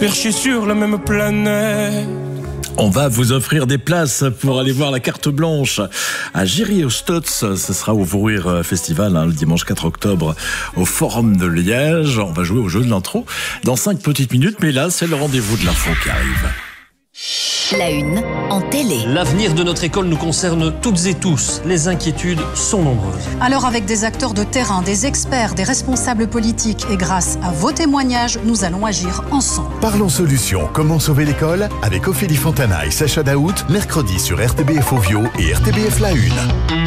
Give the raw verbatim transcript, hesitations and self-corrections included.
perchés sur la même planète. On va vous offrir des places pour aller voir la carte blanche à Giry-aux-Stotz. Ce sera au Vourir Festival hein, le dimanche quatre octobre au Forum de Liège. On va jouer au jeu de l'intro dans cinq petites minutes. Mais là, c'est le rendez-vous de l'info qui arrive. La une en télé. L'avenir de notre école nous concerne toutes et tous. Les inquiétudes sont nombreuses. Alors avec des acteurs de terrain, des experts, des responsables politiques et grâce à vos témoignages, nous allons agir ensemble. Parlons solutions. Comment sauver l'école avec Ophélie Fontana et Sacha Daout, mercredi sur R T B F Ovio et R T B F La Une.